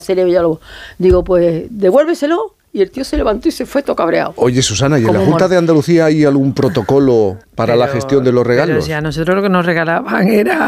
Celia Villalobos. Digo, pues devuélveselo. Y el tío se levantó y se fue todo cabreado. Oye, Susana, ¿y en la Junta de Andalucía hay algún protocolo para la gestión de los regalos? Pero si a nosotros lo que nos regalaban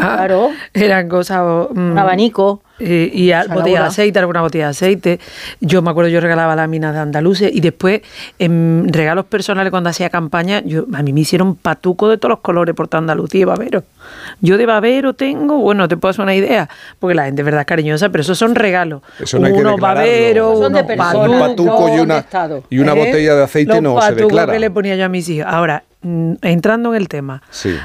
eran cosas... un abanico. Y botella de aceite, alguna botella de aceite. Yo me acuerdo, yo regalaba láminas de andaluces y después en regalos personales cuando hacía campaña, a mí me hicieron patuco de todos los colores por toda Andalucía y babero. Yo de babero tengo, bueno, te puedo hacer una idea, porque la gente es verdad es cariñosa, pero esos son regalos. Eso no hay unos baberos, unos patuco y una botella de aceite no se declara. Que le ponía yo a mis hijos. Ahora, entrando en el tema. Sí.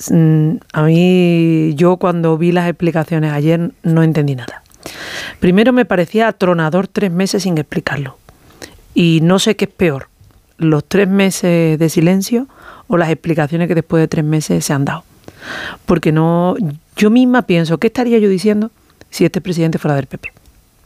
A mí, yo cuando vi las explicaciones ayer no entendí nada. Primero me parecía atronador 3 meses sin explicarlo. Y no sé qué es peor, los 3 meses de silencio o las explicaciones que después de 3 meses se han dado. Porque no, yo misma pienso, ¿qué estaría yo diciendo si este presidente fuera del PP?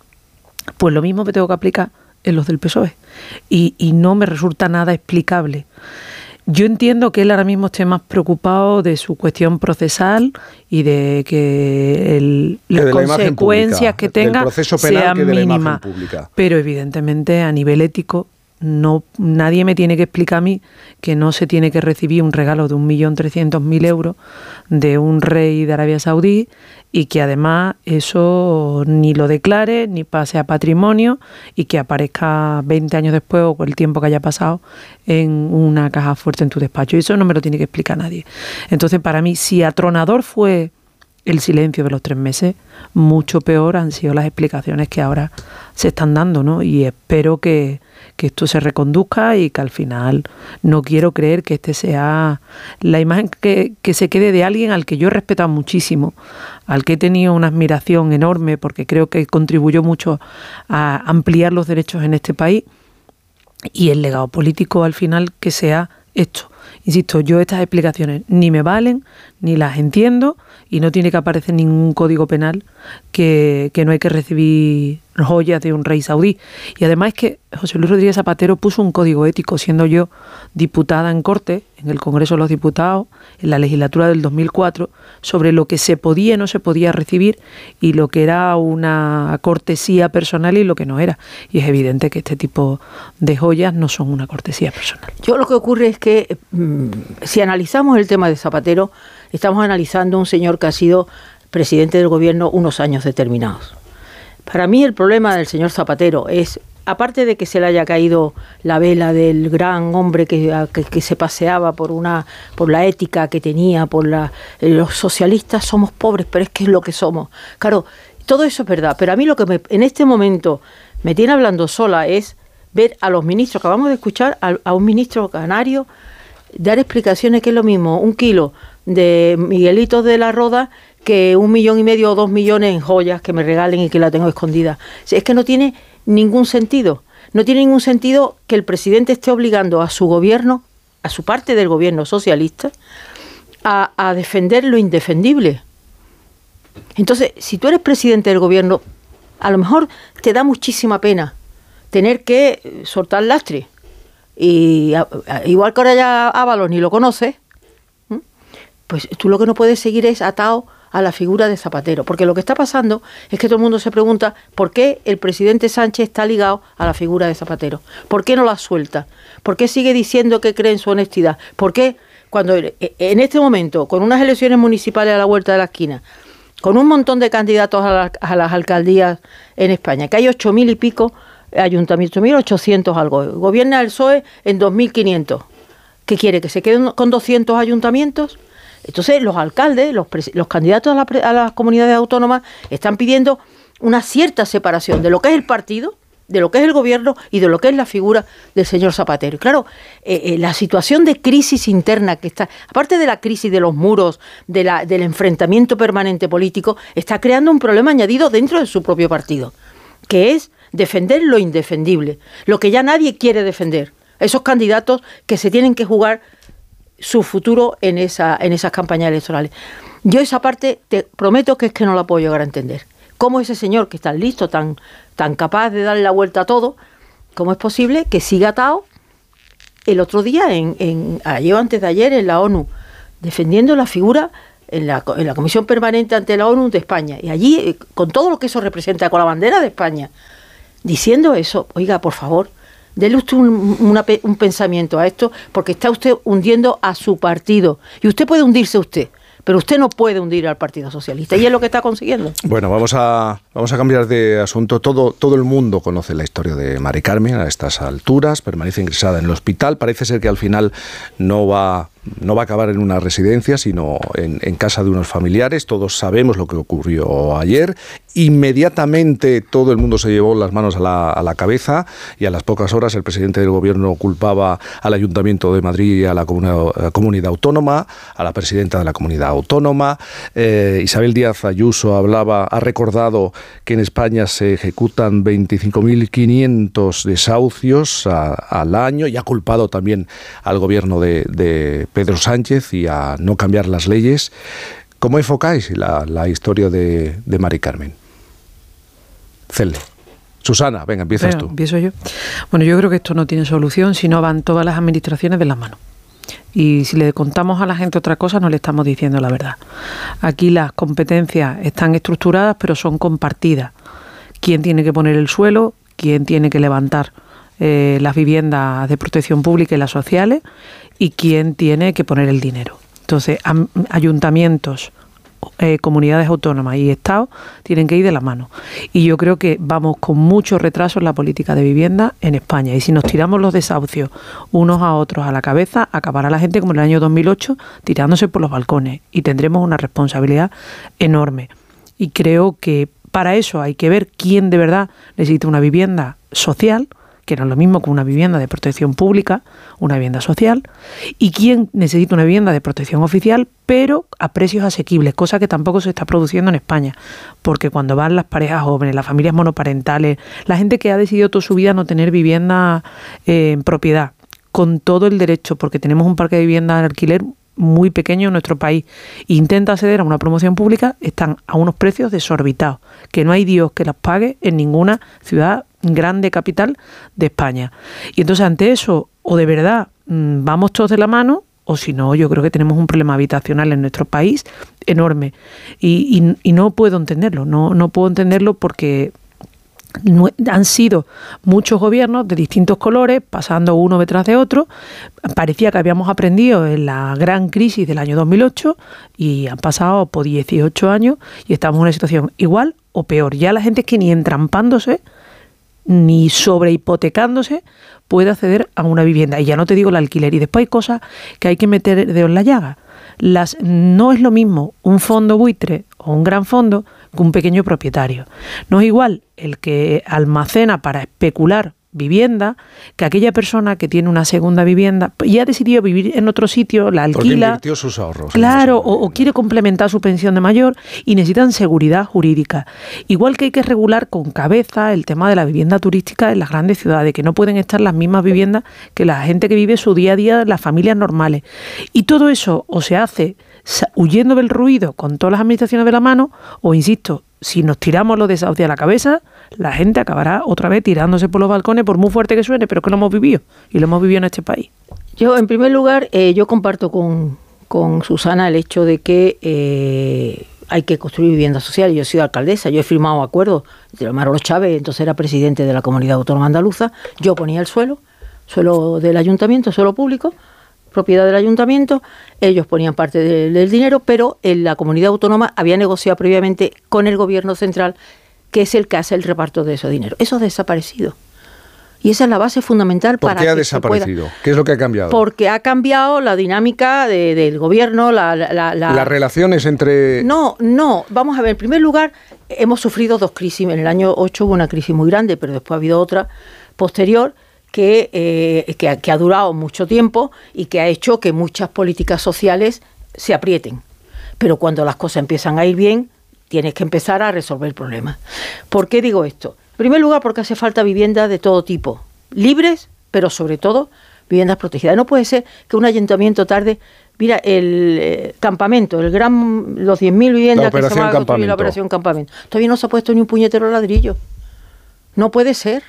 Pues lo mismo me tengo que aplicar en los del PSOE. Y no me resulta nada explicable. Yo entiendo que él ahora mismo esté más preocupado de su cuestión procesal y de que las consecuencias que tenga sean mínimas. Pero evidentemente a nivel ético nadie me tiene que explicar a mí que no se tiene que recibir un regalo de 1.300.000 euros de un rey de Arabia Saudí y que además eso ni lo declare ni pase a patrimonio y que aparezca 20 años después o con el tiempo que haya pasado en una caja fuerte en tu despacho. Y eso no me lo tiene que explicar nadie. Entonces, para mí, si atronador fue el silencio de los 3 meses, mucho peor han sido las explicaciones que ahora se están dando, ¿no? Y espero que esto se reconduzca y que al final no quiero creer que este sea la imagen que se quede de alguien al que yo he respetado muchísimo, al que he tenido una admiración enorme porque creo que contribuyó mucho a ampliar los derechos en este país y el legado político al final que sea esto. Insisto, yo estas explicaciones ni me valen, ni las entiendo y no tiene que aparecer ningún código penal que no hay que recibir joyas de un rey saudí. Y además es que José Luis Rodríguez Zapatero puso un código ético siendo yo diputada en Cortes, en el Congreso de los Diputados, en la legislatura del 2004, sobre lo que se podía y no se podía recibir y lo que era una cortesía personal y lo que no era. Y es evidente que este tipo de joyas no son una cortesía personal. Yo lo que ocurre es que si analizamos el tema de Zapatero, estamos analizando un señor que ha sido presidente del gobierno unos años determinados. Para mí el problema del señor Zapatero es, aparte de que se le haya caído la vela del gran hombre que se paseaba por la ética que tenía, los socialistas somos pobres, pero es que es lo que somos. Claro, todo eso es verdad, pero a mí lo que en este momento me tiene hablando sola es ver a los ministros, acabamos de escuchar a un ministro canario dar explicaciones que es lo mismo, 1 kilo de Miguelitos de la Roda que 1,5 millones o 2 millones en joyas que me regalen y que la tengo escondida. Es que no tiene ningún sentido. No tiene ningún sentido que el presidente esté obligando a su gobierno, a su parte del gobierno socialista, a defender lo indefendible. Entonces, si tú eres presidente del gobierno, a lo mejor te da muchísima pena tener que soltar lastre. Y igual que ahora ya Ábalos ni lo conoces, pues tú lo que no puedes seguir es atado a la figura de Zapatero, porque lo que está pasando es que todo el mundo se pregunta por qué el presidente Sánchez está ligado a la figura de Zapatero, por qué no la suelta, por qué sigue diciendo que cree en su honestidad, por qué cuando en este momento, con unas elecciones municipales a la vuelta de la esquina, con un montón de candidatos a las alcaldías en España, que hay 8.000 y pico ayuntamientos, 8.800 algo, gobierna el PSOE en 2.500, ¿qué quiere? ¿Que se queden con 200 ayuntamientos? Entonces los alcaldes, los candidatos a las comunidades autónomas están pidiendo una cierta separación de lo que es el partido, de lo que es el gobierno y de lo que es la figura del señor Zapatero. Y claro, la situación de crisis interna que está, aparte de la crisis de los muros, del enfrentamiento permanente político, está creando un problema añadido dentro de su propio partido, que es defender lo indefendible, lo que ya nadie quiere defender. Esos candidatos que se tienen que jugar su futuro en esas campañas electorales. Yo esa parte te prometo que es que no la puedo llegar a entender. ¿Cómo ese señor que es tan listo, tan capaz de darle la vuelta a todo, cómo es posible que siga atado el otro día, ayer o antes de ayer, en la ONU, defendiendo la figura en la Comisión Permanente ante la ONU de España, y allí, con todo lo que eso representa, con la bandera de España, diciendo eso, oiga, por favor, dele usted un pensamiento a esto, porque está usted hundiendo a su partido, y usted puede hundirse usted, pero usted no puede hundir al Partido Socialista, y es lo que está consiguiendo. Bueno, vamos a cambiar de asunto. Todo el mundo conoce la historia de Mari Carmen a estas alturas. Permanece ingresada en el hospital. Parece ser que al final no va a acabar en una residencia, sino en casa de unos familiares. Todos sabemos lo que ocurrió ayer. Inmediatamente todo el mundo se llevó las manos a la cabeza, y a las pocas horas el presidente del gobierno culpaba al Ayuntamiento de Madrid y a la comunidad autónoma, a la presidenta de la comunidad autónoma. Isabel Díaz Ayuso ha recordado que en España se ejecutan 25.500 desahucios al año, y ha culpado también al gobierno de Pedro Sánchez y a no cambiar las leyes. ¿Cómo enfocáis la historia de Mari Carmen? Cele. Susana, venga, empiezas tú. Empiezo yo. Bueno, yo creo que esto no tiene solución si no van todas las administraciones de las manos. Y si le contamos a la gente otra cosa, no le estamos diciendo la verdad. Aquí las competencias están estructuradas, pero son compartidas. ¿Quién tiene que poner el suelo? ¿Quién tiene que levantar las viviendas de protección pública y las sociales? ¿Y quién tiene que poner el dinero? Entonces, ayuntamientos, comunidades autónomas y Estado tienen que ir de la mano. Y yo creo que vamos con mucho retraso en la política de vivienda en España. Y si nos tiramos los desahucios unos a otros a la cabeza, acabará la gente como en el año 2008 tirándose por los balcones, y tendremos una responsabilidad enorme. Y creo que para eso hay que ver quién de verdad necesita una vivienda social, que no es lo mismo que una vivienda de protección pública, una vivienda social, y quién necesita una vivienda de protección oficial, pero a precios asequibles, cosa que tampoco se está produciendo en España, porque cuando van las parejas jóvenes, las familias monoparentales, la gente que ha decidido toda su vida no tener vivienda en propiedad, con todo el derecho, porque tenemos un parque de vivienda en alquiler muy pequeño en nuestro país, intenta acceder a una promoción pública, están a unos precios desorbitados, que no hay Dios que las pague en ninguna ciudad grande capital de España. Y entonces ante eso, o de verdad vamos todos de la mano, o si no, yo creo que tenemos un problema habitacional en nuestro país enorme. Y no puedo entenderlo, no puedo entenderlo porque han sido muchos gobiernos de distintos colores, pasando uno detrás de otro. Parecía que habíamos aprendido en la gran crisis del año 2008 y han pasado por 18 años y estamos en una situación igual o peor. Ya la gente es que ni entrampándose ni sobrehipotecándose puede acceder a una vivienda. Y ya no te digo el alquiler. Y después hay cosas que hay que meter el dedo en la llaga. No es lo mismo un fondo buitre o un gran fondo que un pequeño propietario. No es igual el que almacena para especular vivienda que aquella persona que tiene una segunda vivienda y ha decidido vivir en otro sitio, la alquila. Porque invirtió sus ahorros. Claro, o quiere complementar su pensión de mayor y necesitan seguridad jurídica. Igual que hay que regular con cabeza el tema de la vivienda turística en las grandes ciudades, que no pueden estar las mismas viviendas que la gente que vive su día a día, las familias normales. Y todo eso o se hace huyendo del ruido con todas las administraciones de la mano, o insisto, si nos tiramos los desahucios a la cabeza, la gente acabará otra vez tirándose por los balcones, por muy fuerte que suene, pero que lo hemos vivido, y lo hemos vivido en este país. Yo, en primer lugar, yo comparto con Susana el hecho de que hay que construir vivienda social. Yo he sido alcaldesa, yo he firmado acuerdos. Manolo Chávez, entonces era presidente de la Comunidad Autónoma Andaluza, yo ponía el suelo del ayuntamiento, suelo público, propiedad del ayuntamiento, ellos ponían parte del dinero, pero en la comunidad autónoma había negociado previamente con el gobierno central, que es el que hace el reparto de ese dinero. Eso ha desaparecido. Y esa es la base fundamental para que ¿Por qué ha desaparecido? ¿Qué es lo que ha cambiado? Porque ha cambiado la dinámica del gobierno, las relaciones entre... No, vamos a ver, en primer lugar, hemos sufrido dos crisis. En el año 8 hubo una crisis muy grande, pero después ha habido otra posterior, que ha durado mucho tiempo y que ha hecho que muchas políticas sociales se aprieten. Pero cuando las cosas empiezan a ir bien, tienes que empezar a resolver problemas. ¿Por qué digo esto? En primer lugar, porque hace falta viviendas de todo tipo, libres, pero sobre todo viviendas protegidas. No puede ser que un ayuntamiento tarde... Mira, el campamento, los 10.000 viviendas que se van a construir, la operación campamento. Todavía no se ha puesto ni un puñetero ladrillo. No puede ser.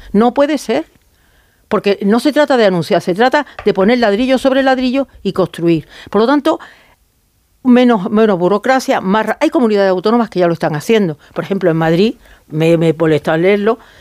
Porque no se trata de anunciar, se trata de poner ladrillo sobre ladrillo y construir. Por lo tanto, menos burocracia, hay comunidades autónomas que ya lo están haciendo. Por ejemplo, en Madrid, me he molestado al leerlo,